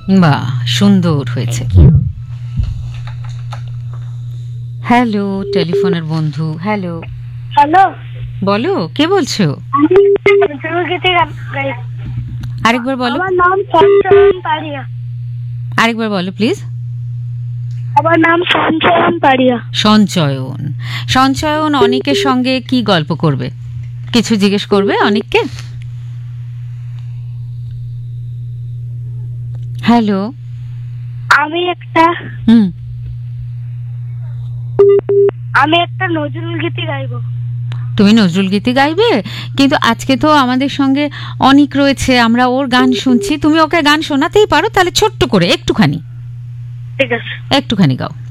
বাহ, সুন্দর হয়েছে। হ্যালো টেলিফোনের বন্ধু, হ্যালো। হ্যালো, বলো, কে বলছো? আমি নজরুলগীতি গাই। আরেকবার বলো, আমার নাম সঞ্চয়ন পাড়িয়া। আরেকবার বলো প্লিজ। আমার নাম সঞ্চয়ন পাড়িয়া। সঞ্চয়ন। সঞ্চয়ন অনিকের সঙ্গে কি গল্প করবে? কিছু জিজ্ঞেস করবে অনিককে? হ্যালো। আমি একটা হুম। নজরুল গীতি গাইবো। তুমি নজরুল গীতি গাইবে? কিন্তু আজকে তো আমাদের সঙ্গে অনিক রয়েছে, আমরা ওর গান শুনছি, তুমি ওকে গান শোনাতেই পারো, তাহলে ছোট্ট করে একটুখানি ঠিক আছে। একটুখানি গাও।